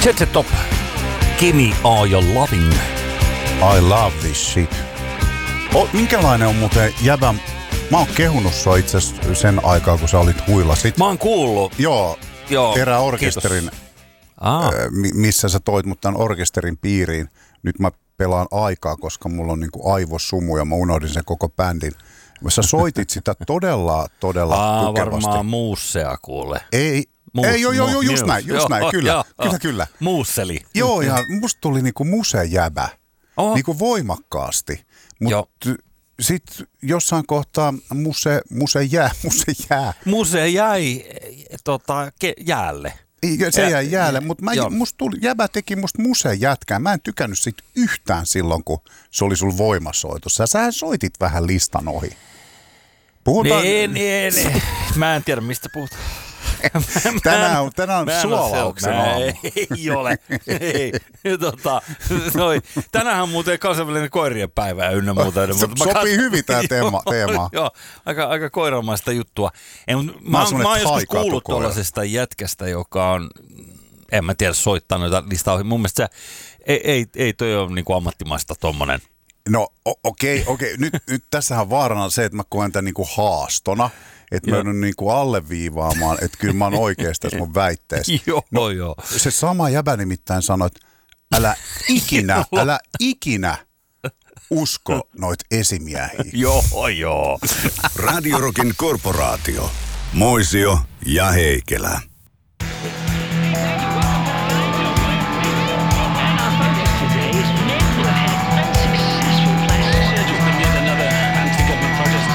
ZZ Top. Gimme all your loving. I love this shit. Minkälainen on muuten jäbä? Mä oon kehunut sua itse asiassa sen aikaa, kun sä olit huilasit. Mä oon kuullut. Joo, orkesterin, missä sä toit mut tämän orkesterin piiriin. Nyt mä pelaan aikaa, koska mulla on niinku aivosumu ja mä unohdin sen koko bändin. Sä soitit sitä todella tukevasti. Varmaan muussea kuule. Ei, just näin, kyllä. Muusseli. Joo, ja musta tuli niinku musejäbä, niinku voimakkaasti, mutta sitten jossain kohtaa muse jäi jäälle. Se jäi jäälle, mutta jäbä teki musta musejätkää. Mä en tykännyt siitä yhtään silloin, kun se oli sul voimasoitossa. Sähän soitit vähän listan ohi. Puhutaan... Niin. Mä en tiedä, mistä puhutaan. Tänään on suolauksen aamu. Ei ole. Ei. Tänään on muuten kansainvälinen koirien päivä ynnä muuta. Sopii hyvin tämä teema. Joo, aika koiramaista juttua. Mä oon joskus kuullut tuollaisesta jätkästä, joka on, en mä tiedä, soittaa noita listaa ohi. Mun mielestä ei toi ole niinku ammattimaista tommonen. No okei. Nyt tässähän vaarana on se, että mä koen tämän niinku haastona. Että mä joudun niinku alleviivaamaan, että kyllä mä oon oikeasti tässä mun väitteessä. Joo. Se sama jäbä nimittäin sanoi, että älä ikinä usko noit esimiehiä. Joo. Radio Rockin korporaatio. Moisio ja Heikelä.